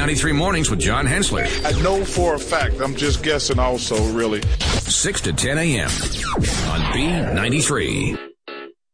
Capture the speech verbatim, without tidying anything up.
ninety-three Mornings with John Hensler. I know for a fact. I'm just guessing also, really. six to ten a.m. on B ninety-three.